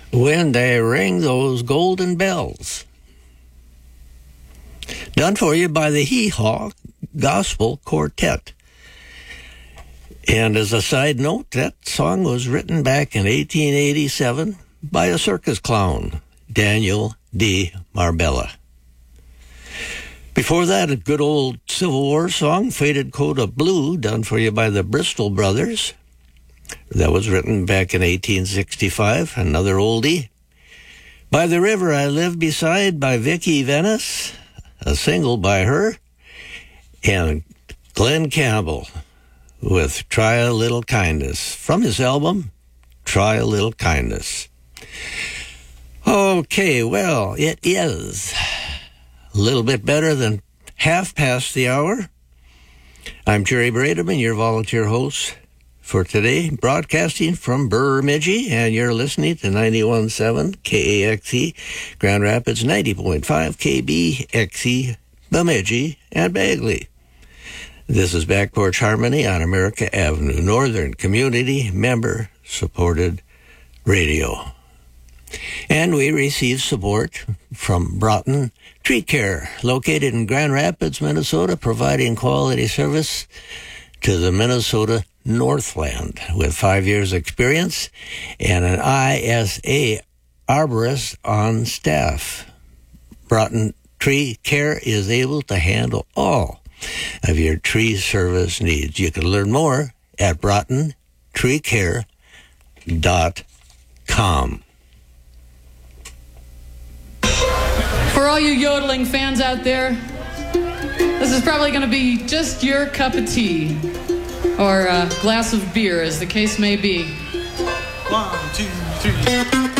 When They Ring Those Golden Bells. Done for you by the Hee Haw Gospel Quartet. And as a side note, that song was written back in 1887 by a circus clown, Daniel D. Marbella. Before that, a good old Civil War song, Faded Coat of Blue, done for you by the Bristol Brothers. That was written back in 1865, another oldie. By the River I Live Beside by Vicki Venice, a single by her. And Glenn Campbell with Try a Little Kindness, from his album, Try a Little Kindness. Okay, well, it is a little bit better than half past the hour. I'm Jerry Brademan, your volunteer host for today, broadcasting from Bemidji, and you're listening to 91.7 KAXE, Grand Rapids, 90.5 KBXE, Bemidji, and Bagley. This is Back Porch Harmony on America Avenue, Northern Community Member-supported radio. And we receive support from Broughton Tree Care, located in Grand Rapids, Minnesota, providing quality service to the Minnesota Northland with 5 years experience and an ISA arborist on staff. Broughton Tree Care is able to handle all of your tree service needs. You can learn more at BroughtonTreeCare.com. For all you yodeling fans out there, this is probably going to be just your cup of tea or a glass of beer, as the case may be. 1, 2, 3.